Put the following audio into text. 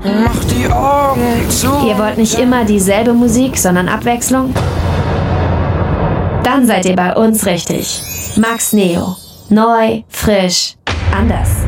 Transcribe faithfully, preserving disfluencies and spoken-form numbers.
Mach die Augen zu. Ihr wollt nicht immer dieselbe Musik, sondern Abwechslung? Dann seid ihr bei uns richtig. Max Neo. Neu, frisch, anders.